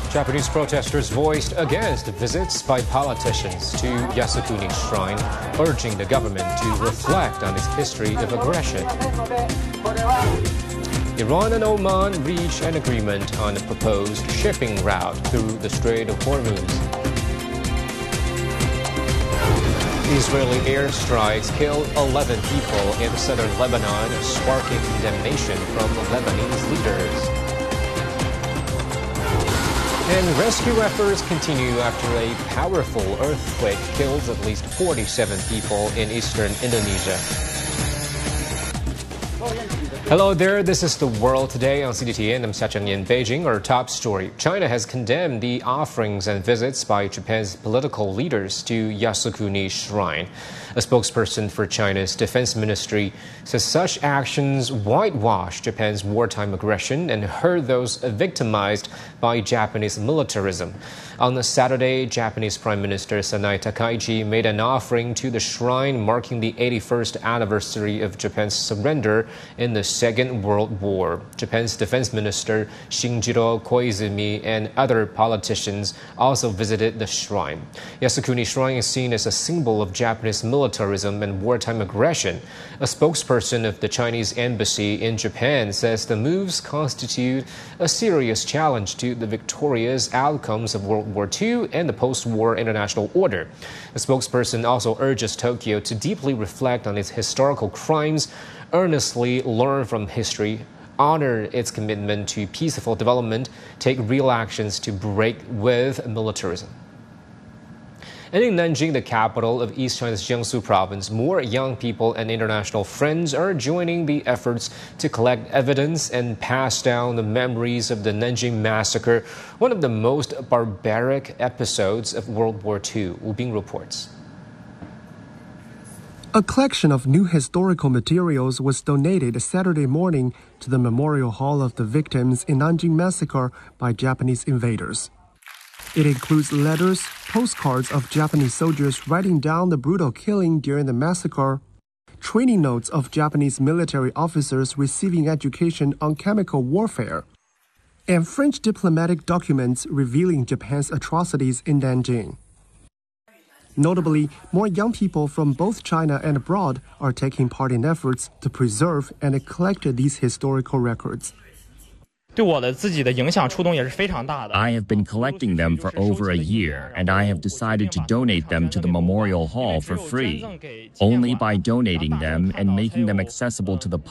Japanese protesters voiced against visits by politicians to Yasukuni Shrine, urging the government to reflect on its history of aggression. Iran and Oman reach an agreement on a proposed shipping route through the Strait of Hormuz. Israeli airstrikes killed 11 people in southern Lebanon, sparking condemnation from Lebanese leaders. And rescue efforts continue after a powerful earthquake killed at least 47 people in eastern Indonesia. Hello there, this is The World Today on CGTN. I'm Xia Cheng in Beijing. Our top story. China has condemned the offerings and visits by Japan's political leaders to Yasukuni Shrine. A spokesperson for China's defense ministry says such actions whitewash Japan's wartime aggression and hurt those victimized by Japanese militarism. On Saturday, Japanese Prime Minister Sanai Takaichi made an offering to the shrine marking the 81st anniversary of Japan's surrender in the Second World War. Japan's defense minister Shinjiro Koizumi and other politicians also visited the shrine. Yasukuni Shrine is seen as a symbol of Japanese militarism and wartime aggression. A spokesperson of the Chinese embassy in Japan says the moves constitute a serious challenge to the victorious outcomes of World War II and the post-war international order. The spokesperson also urges Tokyo to deeply reflect on its historical crimes, earnestly learn from history, honor its commitment to peaceful development, take real actions to break with militarism. And in Nanjing, the capital of East China's Jiangsu province, more young people and international friends are joining the efforts to collect evidence and pass down the memories of the Nanjing Massacre, one of the most barbaric episodes of World War II. Wu Bing reports. A collection of new historical materials was donated Saturday morning to the Memorial Hall of the Victims in Nanjing Massacre by Japanese invaders. It includes letters, postcards of Japanese soldiers writing down the brutal killing during the massacre, training notes of Japanese military officers receiving education on chemical warfare, and French diplomatic documents revealing Japan's atrocities in Nanjing. Notably, more young people from both China and abroad are taking part in efforts to preserve and collect these historical records. I have been collecting them for over a year, and I have decided to donate them to the Memorial Hall for free. Only by donating them and making them accessible to the